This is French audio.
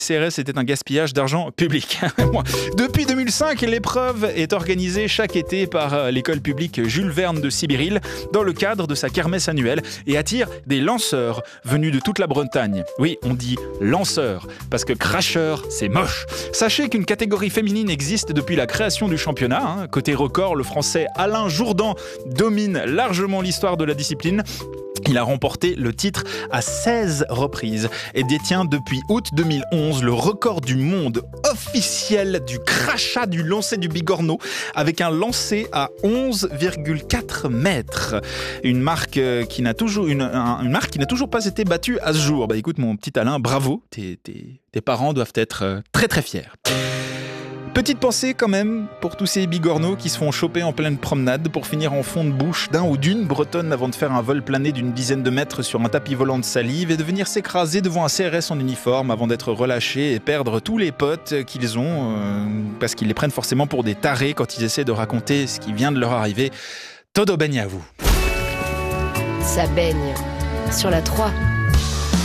CRS était un gaspillage d'argent public. Depuis 2005, l'épreuve est organisée chaque été par l'école publique Jules Verne de Sibiril dans le cadre de sa kermesse annuelle et attire des lanceurs venus de toute la Bretagne. Oui, on dit lanceurs parce que cracheur, c'est moche. Sachez qu'une catégorie féminine existe depuis la création du championnat. Côté record, le français Alain Jourdan domine largement l'histoire de la discipline. Il a remporté le titre à 16 reprises et détient depuis août 2011 le record du monde officiel du crachat du lancer du bigorneau avec un lancer à 11,4 mètres. Une marque qui n'a toujours pas été battue à ce jour. Bah écoute mon petit Alain, bravo, tes parents doivent être très très fiers. Petite pensée quand même pour tous ces bigorneaux qui se font choper en pleine promenade pour finir en fond de bouche d'un ou d'une bretonne avant de faire un vol plané d'une dizaine de mètres sur un tapis volant de salive et de venir s'écraser devant un CRS en uniforme avant d'être relâchés et perdre tous les potes qu'ils ont parce qu'ils les prennent forcément pour des tarés quand ils essaient de raconter ce qui vient de leur arriver. Todo baigne à vous. Ça baigne sur la 3.